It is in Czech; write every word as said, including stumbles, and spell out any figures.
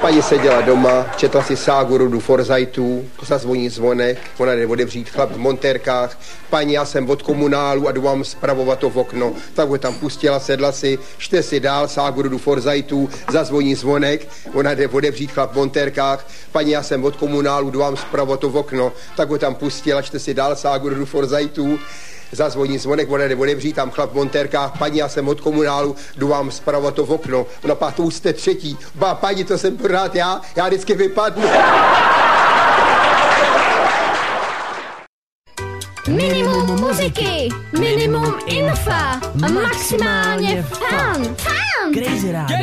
Paní seděla doma, četla si ságu rodu Forzajtů, zazvoní zvonek, ona jde odevřít, chlap v montérkách. Paní, já jsem od komunálu a jdu vám spravovat to v okno. Tak ho tam pustila, sedla si, čte si dál ságu rodu Forzajtů, zazvoní zvonek, ona jde odevřít, chlap v montérkách. Paní, já jsem od komunálu, jdu vám spravovat to v okno. Tak ho tam pustila, čte si dál ságu rodu Forzajtů. Zazvoní zvonek, ona jde odevřít, tam chlap v montérkách. Paní, já jsem od komunálu, jdu vám spravovat to v okno. Ona pá, to jste třetí. Bá, paní, to jsem pořád já, já vždycky vypadnu. Minimum muziky, minimum infa, maximálně fun. Fun! Crazy Radio.